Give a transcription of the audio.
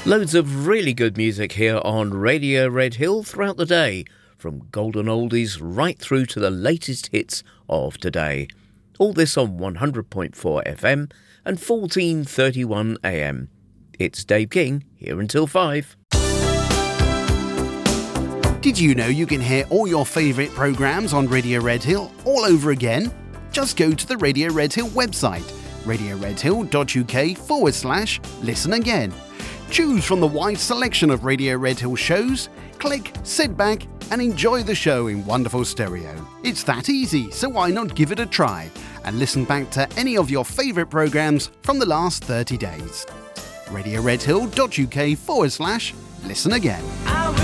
Loads of really good music here on Radio Red Hill throughout the day, from golden oldies right through to the latest hits of today. All this on 100.4 FM and 1431 AM. It's Dave King, here until 5. Did you know you can hear all your favourite programmes on Radio Red Hill all over again? Just go to the Radio Red Hill website, radioredhill.uk/listen again. Choose from the wide selection of Radio Red Hill shows, click, sit back and enjoy the show in wonderful stereo. It's that easy, so why not give it a try and listen back to any of your favourite programmes from the last 30 days. radioredhill.uk/listen again.